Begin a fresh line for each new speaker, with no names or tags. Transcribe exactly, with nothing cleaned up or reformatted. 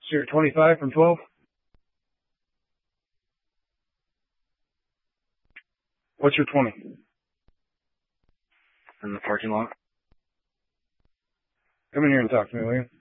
So you're twenty-five from twelve? What's your twenty?
In the parking lot.
Come in here and talk to me, will you?